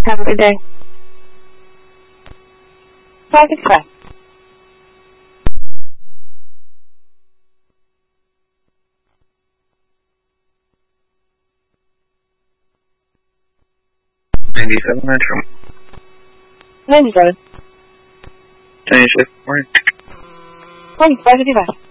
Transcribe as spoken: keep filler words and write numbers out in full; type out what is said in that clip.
Have a good day. five fifty-five. ninety-seven Metro. ninety-seven. twenty-six, morning. Morning, five fifty-five.